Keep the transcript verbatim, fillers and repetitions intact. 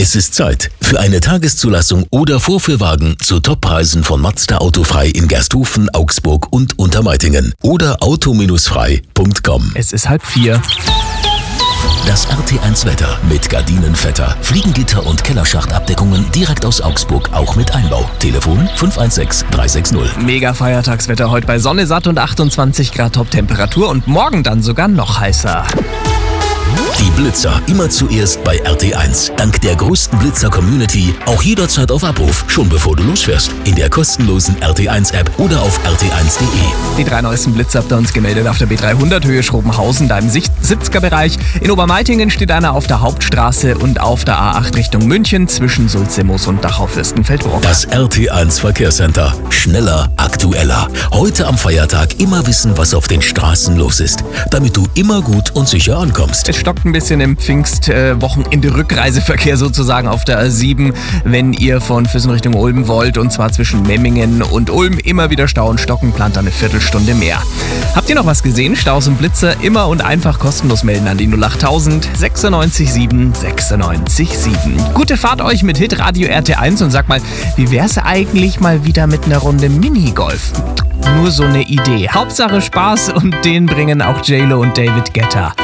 Es ist Zeit für eine Tageszulassung oder Vorführwagen zu Toppreisen von Mazda Autofrei in Gersthofen, Augsburg und Untermeitingen oder auto frei punkt com. Es ist halb vier. Das R T eins Wetter mit Gardinenvetter, Fliegengitter und Kellerschachtabdeckungen direkt aus Augsburg, auch mit Einbau. Telefon fünf eins sechs drei sechs null. Mega Feiertagswetter heute bei Sonne, satt und achtundzwanzig Grad Top-Temperatur und morgen dann sogar noch heißer. Die Blitzer immer zuerst bei R T eins. Dank der größten Blitzer-Community auch jederzeit auf Abruf, schon bevor du losfährst. In der kostenlosen R T eins App oder auf r t eins punkt de. Die drei neuesten Blitzer habt ihr uns gemeldet auf der B dreihundert Höhe Schrobenhausen, da im siebziger-Bereich. In Obermeitingen steht einer auf der Hauptstraße und auf der A acht Richtung München zwischen Sulzimoos und Dachau-Fürstenfeldbruck. Das R T eins Verkehrscenter. Schneller, aktueller. Heute am Feiertag immer wissen, was auf den Straßen los ist, damit du immer gut und sicher ankommst. Es stockt ein bisschen im Pfingstwochenende-Rückreiseverkehr sozusagen auf der A sieben, wenn ihr von Füssen Richtung Ulm wollt, und zwar zwischen Memmingen und Ulm. Immer wieder Stau und Stocken, plant da eine Viertelstunde mehr. Habt ihr noch was gesehen? Staus und Blitzer immer und einfach kostenlos melden an die null achttausend sechsundneunzig sieben sechsundneunzig sieben. Gute Fahrt euch mit Hitradio R T eins und sag mal, wie wär's eigentlich mal wieder mit einer Runde Minigolf? Nur so eine Idee. Hauptsache Spaß, und den bringen auch J-Lo und David Guetta.